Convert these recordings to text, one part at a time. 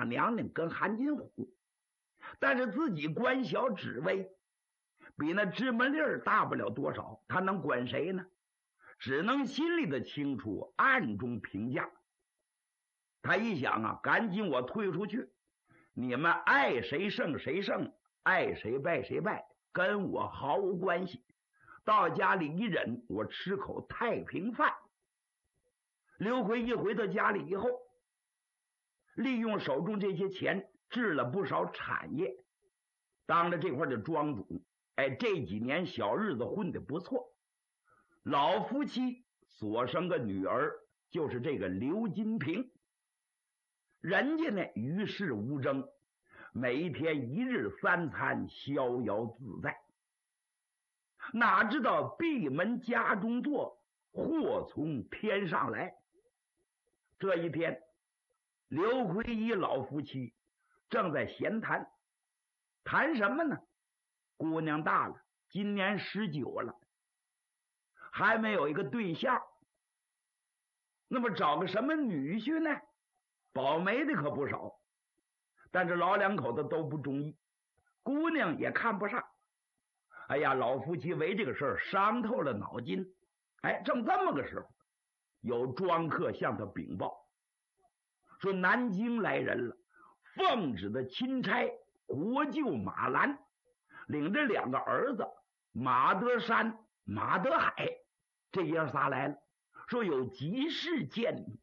马娘娘跟韩金虎，但是自己管小职位，比那芝麻粒儿大不了多少，他能管谁呢？只能心里的清楚，暗中评价。他一想啊，赶紧我退出去，你们爱谁胜谁胜，爱谁败谁败，跟我毫无关系。到家里一忍，我吃口太平饭。刘奎一回到家里以后，利用手中这些钱置了不少产业，当了这块的庄主。这几年小日子混得不错。老夫妻所生个女儿就是这个刘金平，人家呢与世无争，每一天一日三餐逍遥自在。哪知道闭门家中坐，祸从天上来。这一天，刘奎一老夫妻正在闲谈，谈什么呢？姑娘大了，今年19了，还没有一个对象，那么找个什么女婿呢？保媒的可不少，但是老两口子都不中意，姑娘也看不上。哎呀，老夫妻为这个事儿伤透了脑筋。正这么个时候，有庄客向他禀报，说南京来人了，奉旨的钦差国舅马兰领着2个儿子马德山、马德海，这爷仨来了，说有急事见你。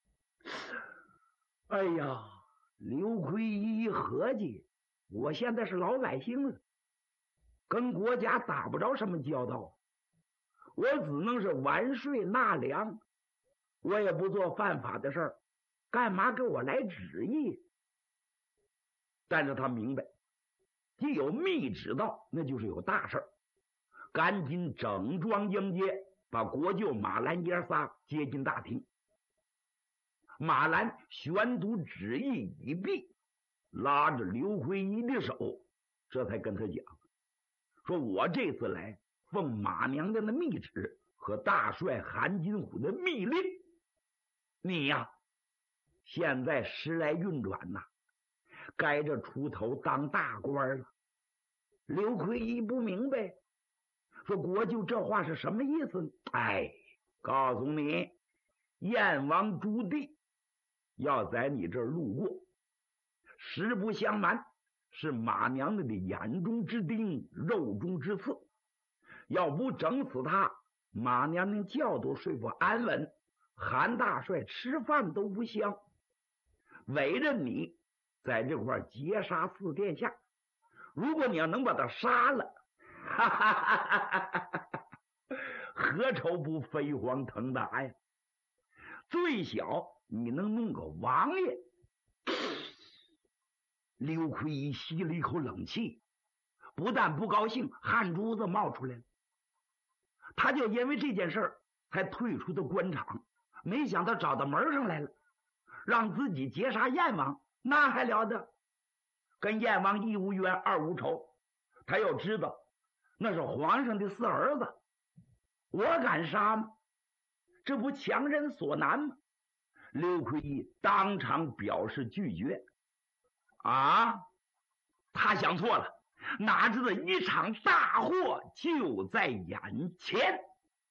哎呀，刘奎一合计，我现在是老百姓了，跟国家打不着什么交道，我只能是完税纳粮，我也不做犯法的事儿，干嘛给我来旨意？但是他明白，既有密旨到，那就是有大事儿，赶紧整装迎接，把国舅马兰爷仨接进大厅。马兰宣读旨意已毕，拉着刘奎一的手，这才跟他讲，说我这次来奉马娘娘的密旨和大帅韩金虎的密令，你呀现在时来运转呐，该着出头当大官了。刘奎一不明白，说国舅这话是什么意思呢？告诉你，燕王朱棣要在你这儿路过，实不相瞒，是马娘娘的眼中之钉，肉中之刺，要不整死他，马娘娘觉都睡不安稳，韩大帅吃饭都不香。委任你在这块截杀4殿下，如果你要能把他杀了，何愁不飞黄腾达呀？最小你能弄个王爷。刘奎一吸了一口冷气，不但不高兴，汗珠子冒出来了。他就因为这件事儿才退出的官场，没想到找到门上来了，让自己截杀燕王，那还了得？跟燕王一无冤二无仇，他又知道那是皇上的4儿子，我敢杀吗？这不强人所难吗？刘奎一当场表示拒绝。他想错了，哪知道一场大祸就在眼前。